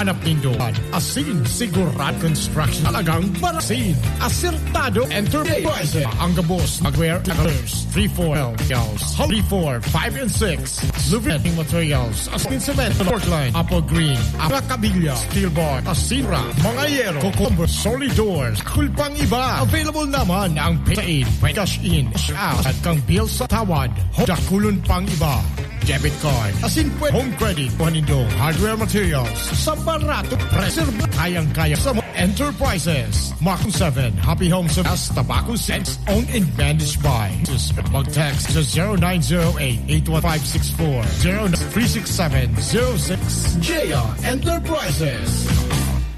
hanap nindoan. Asin Sigurad Construction. Talagang barasin. Acertado Enterprises. Ang gabos. Magwear colors. 3-4 materials. 3-4, 5 and 6. Lubricating materials. Asin cement. Portland. Apple green. Apacabilla. Steel bar. Asira. Mga yero. Cucumber. Solid doors. Kulpang iba. Available naman ang pay-in. Cash in. Cash out. At kang bill sa tawad. Dakulon pang iba. Debit card. Asin home credit. Panindong hardware materials. Sa barato. Preserve. Kayang-kaya sa Enterprises. Markham 7. Happy Home Service. Tobacco Sense. Owned and managed by. Mag-text to 0908-81564. 036706. Jaya Enterprises.